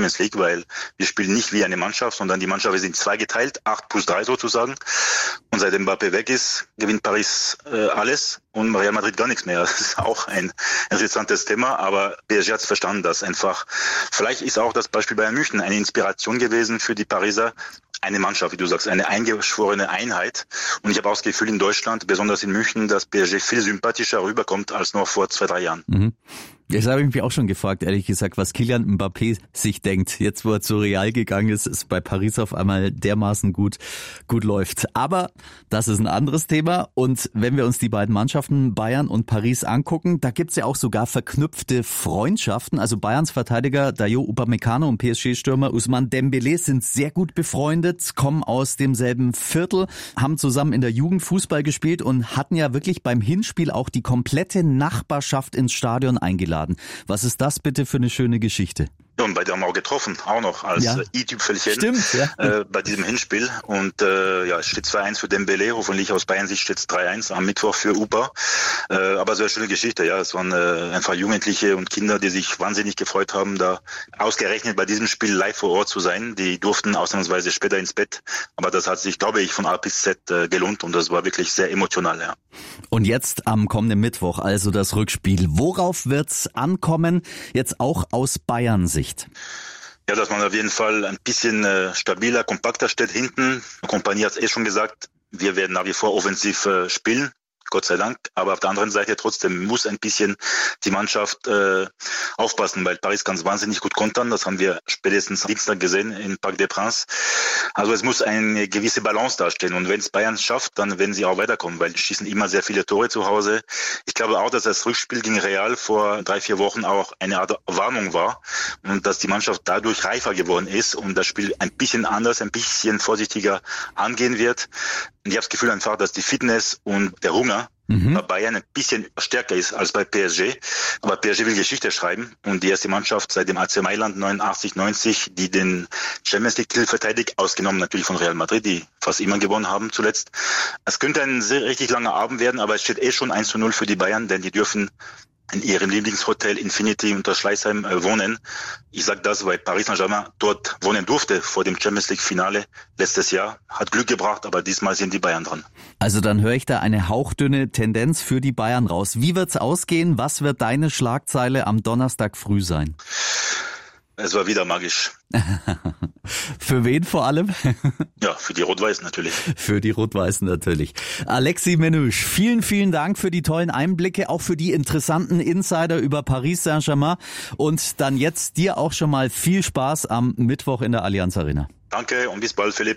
Champions League, weil wir spielen nicht wie eine Mannschaft, sondern die Mannschaft ist in zwei geteilt, 8+3 sozusagen. Und seit Mbappé weg ist, gewinnt Paris alles und Real Madrid gar nichts mehr. Das ist auch ein interessantes Thema, aber PSG hat es verstanden, dass einfach, vielleicht ist auch das Beispiel Bayern München eine Inspiration gewesen für die Pariser, eine Mannschaft, wie du sagst, eine eingeschworene Einheit. Und ich habe auch das Gefühl in Deutschland, besonders in München, dass PSG viel sympathischer rüberkommt als noch vor 2-3 Jahren. Mhm. Das habe ich mich auch schon gefragt, ehrlich gesagt, was Kylian Mbappé sich denkt. Jetzt, wo er zu Real gegangen ist, ist bei Paris auf einmal dermaßen gut läuft. Aber das ist ein anderes Thema. Und wenn wir uns die beiden Mannschaften Bayern und Paris angucken, da gibt's ja auch sogar verknüpfte Freundschaften. Also Bayerns Verteidiger Dayot Upamecano und PSG-Stürmer Ousmane Dembélé sind sehr gut befreundet, kommen aus demselben Viertel, haben zusammen in der Jugend Fußball gespielt und hatten ja wirklich beim Hinspiel auch die komplette Nachbarschaft ins Stadion eingeladen. Was ist das bitte für eine schöne Geschichte? Ja, und beide haben wir auch getroffen, auch noch als i-Tüpfelchen. Stimmt, ja. Bei diesem Hinspiel. Und es steht 2-1 für Dembélé, hoffentlich aus Bayern Sicht steht es 3-1 am Mittwoch für Upa. Aber so eine schöne Geschichte, ja. Es waren einfach Jugendliche und Kinder, die sich wahnsinnig gefreut haben, da ausgerechnet bei diesem Spiel live vor Ort zu sein. Die durften ausnahmsweise später ins Bett. Aber das hat sich, glaube ich, von A bis Z gelohnt und das war wirklich sehr emotional, ja. Und jetzt am kommenden Mittwoch, also das Rückspiel. Worauf wird's ankommen, jetzt auch aus Bayern Sicht? Ja, dass man auf jeden Fall ein bisschen stabiler, kompakter steht hinten. Die Kompanie hat es schon gesagt, wir werden nach wie vor offensiv spielen. Gott sei Dank. Aber auf der anderen Seite trotzdem muss ein bisschen die Mannschaft aufpassen, weil Paris kann es wahnsinnig gut kontern. Das haben wir spätestens Dienstag gesehen in Parc des Princes. Also es muss eine gewisse Balance dastehen. Und wenn es Bayern schafft, dann werden sie auch weiterkommen, weil die schießen immer sehr viele Tore zu Hause. Ich glaube auch, dass das Rückspiel gegen Real vor 3-4 Wochen auch eine Art Warnung war und dass die Mannschaft dadurch reifer geworden ist und das Spiel ein bisschen anders, ein bisschen vorsichtiger angehen wird. Und ich habe das Gefühl einfach, dass die Fitness und der Hunger bei Bayern ein bisschen stärker ist als bei PSG. Aber PSG will Geschichte schreiben und die erste Mannschaft seit dem AC Mailand 89/90, die den Champions League-Titel verteidigt, ausgenommen natürlich von Real Madrid, die fast immer gewonnen haben zuletzt. Es könnte ein richtig langer Abend werden, aber es steht schon 1-0 für die Bayern, denn die dürfen in ihrem Lieblingshotel Infinity unter Schleißheim wohnen. Ich sage das, weil Paris Saint-Germain dort wohnen durfte vor dem Champions League Finale letztes Jahr. Hat Glück gebracht, aber diesmal sind die Bayern dran. Also dann höre ich da eine hauchdünne Tendenz für die Bayern raus. Wie wird's ausgehen? Was wird deine Schlagzeile am Donnerstag früh sein? Es war wieder magisch. Für wen vor allem? Ja, für die Rot-Weißen natürlich. Für die Rot-Weißen natürlich. Alexis Menusch, vielen, vielen Dank für die tollen Einblicke, auch für die interessanten Insider über Paris Saint-Germain. Und dann jetzt dir auch schon mal viel Spaß am Mittwoch in der Allianz Arena. Danke und bis bald, Philipp.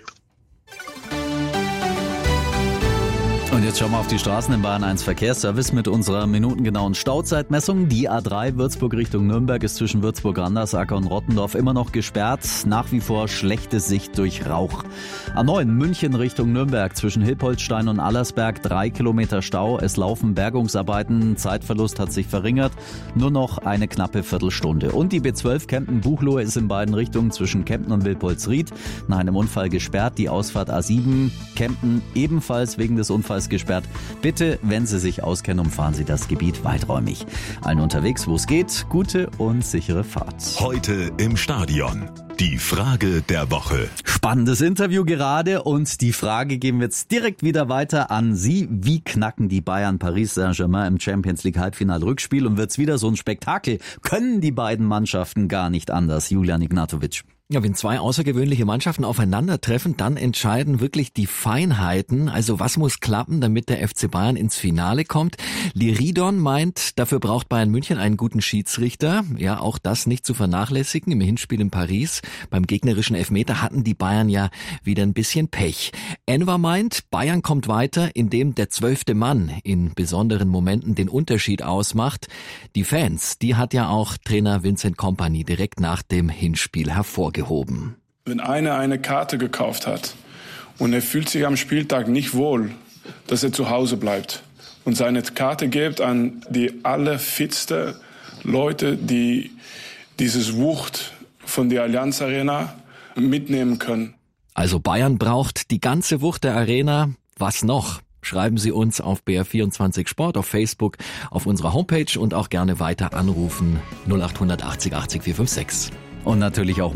Und jetzt schauen wir auf die Straßen im Bayern 1 Verkehrsservice mit unserer minutengenauen Stauzeitmessung. Die A3 Würzburg Richtung Nürnberg ist zwischen Würzburg-Randersacker und Rottendorf immer noch gesperrt. Nach wie vor schlechte Sicht durch Rauch. A9 München Richtung Nürnberg zwischen Hilpoltstein und Allersberg 3 Kilometer Stau. Es laufen Bergungsarbeiten. Zeitverlust hat sich verringert. Nur noch eine knappe Viertelstunde. Und die B12 Kempten-Buchloe ist in beiden Richtungen zwischen Kempten und Wilpolsried nach einem Unfall gesperrt. Die Ausfahrt A7 Kempten ebenfalls wegen des Unfalls gesperrt. Bitte, wenn Sie sich auskennen, umfahren Sie das Gebiet weiträumig. Allen unterwegs, wo es geht, gute und sichere Fahrt. Heute im Stadion. Die Frage der Woche. Spannendes Interview gerade und die Frage geben wir jetzt direkt wieder weiter an Sie. Wie knacken die Bayern Paris Saint-Germain im Champions League Halbfinal-Rückspiel und wird's wieder so ein Spektakel? Können die beiden Mannschaften gar nicht anders? Julian Ignatovic. Ja, wenn zwei außergewöhnliche Mannschaften aufeinandertreffen, dann entscheiden wirklich die Feinheiten. Also was muss klappen, damit der FC Bayern ins Finale kommt? Liridon meint, dafür braucht Bayern München einen guten Schiedsrichter. Ja, auch das nicht zu vernachlässigen. Im Hinspiel in Paris beim gegnerischen Elfmeter hatten die Bayern ja wieder ein bisschen Pech. Enver meint, Bayern kommt weiter, indem der 12. Mann in besonderen Momenten den Unterschied ausmacht. Die Fans, die hat ja auch Trainer Vincent Kompany direkt nach dem Hinspiel hervorgehoben. Wenn einer eine Karte gekauft hat und er fühlt sich am Spieltag nicht wohl, dass er zu Hause bleibt und seine Karte gibt an die allerfitste Leute, die dieses Wucht von der Allianz Arena mitnehmen können. Also Bayern braucht die ganze Wucht der Arena. Was noch? Schreiben Sie uns auf BR24 Sport, auf Facebook, auf unserer Homepage und auch gerne weiter anrufen 0800 80 80 456. Und natürlich auch